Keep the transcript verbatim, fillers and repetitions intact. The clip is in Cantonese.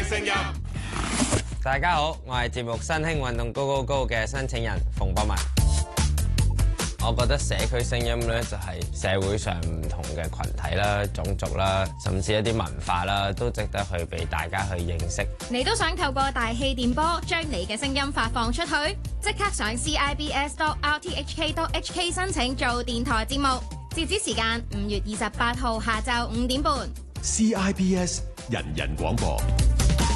聲音。 大家好，我係節目新興運動高高高嘅申請人馮博文。我覺得社區聲音咧就係社會上唔同嘅群體啦、種族啦，甚至一啲文化啦，都值得去俾大家去認識。 你都想透過大氣電波將你嘅聲音發放出去？即刻上 c i b s dot r t h k dot h k 申請做電台節目，截止時間五月二十八號下晝五點半。 C I B S 人人廣播。